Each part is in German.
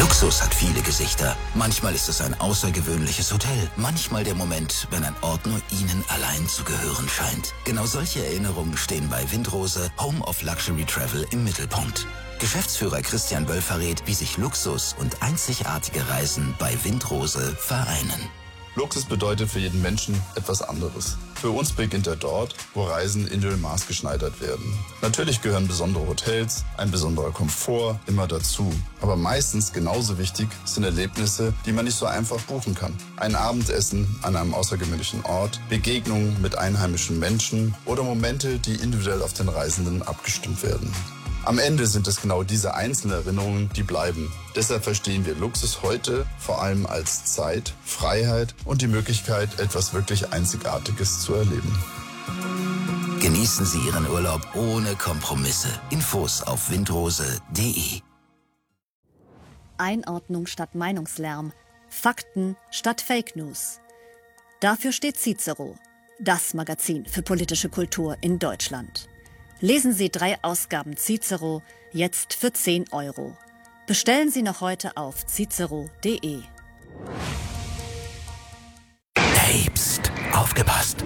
Luxus hat viele Gesichter. Manchmal ist es ein außergewöhnliches Hotel. Manchmal der Moment, wenn ein Ort nur Ihnen allein zu gehören scheint. Genau solche Erinnerungen stehen bei Windrose Home of Luxury Travel im Mittelpunkt. Geschäftsführer Christian Böll verrät, wie sich Luxus und einzigartige Reisen bei Windrose vereinen. Luxus bedeutet für jeden Menschen etwas anderes. Für uns beginnt er dort, wo Reisen individuell maßgeschneidert werden. Natürlich gehören besondere Hotels, ein besonderer Komfort immer dazu. Aber meistens genauso wichtig sind Erlebnisse, die man nicht so einfach buchen kann. Ein Abendessen an einem außergewöhnlichen Ort, Begegnungen mit einheimischen Menschen oder Momente, die individuell auf den Reisenden abgestimmt werden. Am Ende sind es genau diese einzelnen Erinnerungen, die bleiben. Deshalb verstehen wir Luxus heute vor allem als Zeit, Freiheit und die Möglichkeit, etwas wirklich Einzigartiges zu erleben. Genießen Sie Ihren Urlaub ohne Kompromisse. Infos auf windrose.de. Einordnung statt Meinungslärm. Fakten statt Fake News. Dafür steht Cicero, das Magazin für politische Kultur in Deutschland. Lesen Sie 3 Ausgaben Cicero jetzt für 10 €. Bestellen Sie noch heute auf cicero.de. Hey, pst, aufgepasst.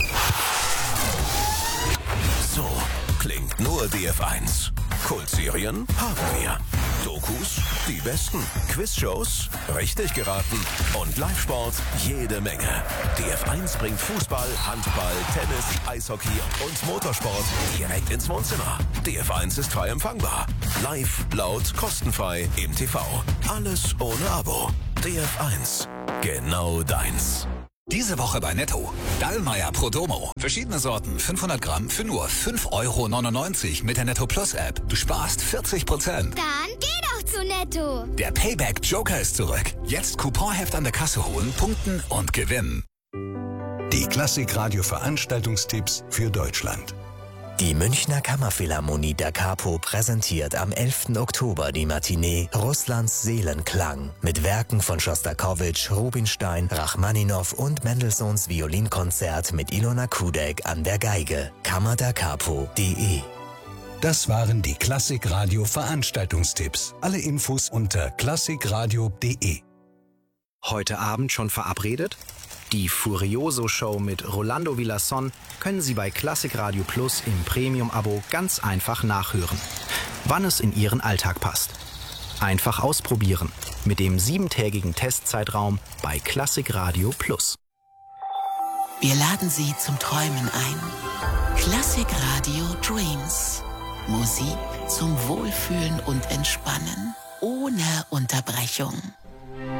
So klingt nur DF1. Kultserien haben wir. Dokus, die besten. Quizshows, richtig geraten. Und Live-Sport, jede Menge. DF1 bringt Fußball, Handball, Tennis, Eishockey und Motorsport direkt ins Wohnzimmer. DF1 ist frei empfangbar. Live, laut, kostenfrei im TV. Alles ohne Abo. DF1. Genau deins. Diese Woche bei Netto. Dallmayr Prodomo. Verschiedene Sorten, 500 Gramm für nur 5,99 € mit der Netto Plus App. Du sparst 40%. Dann geh doch zu Netto. Der Payback Joker ist zurück. Jetzt Couponheft an der Kasse holen, punkten und gewinnen. Die Klassikradio Veranstaltungstipps für Deutschland. Die Münchner Kammerphilharmonie der Capo präsentiert am 11. Oktober die Matinee Russlands Seelenklang mit Werken von Schostakowitsch, Rubinstein, Rachmaninow und Mendelssohns Violinkonzert mit Ilona Kudek an der Geige. kammerdercapo.de. Das waren die Klassikradio Veranstaltungstipps. Alle Infos unter klassikradio.de. Heute Abend schon verabredet? Die Furioso-Show mit Rolando Villazón können Sie bei Klassikradio Plus im Premium-Abo ganz einfach nachhören, wann es in Ihren Alltag passt. Einfach ausprobieren mit dem 7-tägigen Testzeitraum bei Klassikradio Plus. Wir laden Sie zum Träumen ein. Klassikradio Dreams. Musik zum Wohlfühlen und Entspannen ohne Unterbrechung.